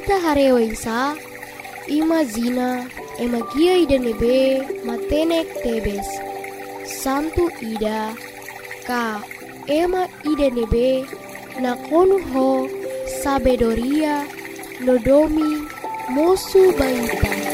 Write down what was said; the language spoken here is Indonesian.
Ita harewaisa, ima zina, ema gia ida nebe, matenek tebes. Santu ida, ka ema ida nebe, nakonu ho, sabedoria, nodomi, mosu baita.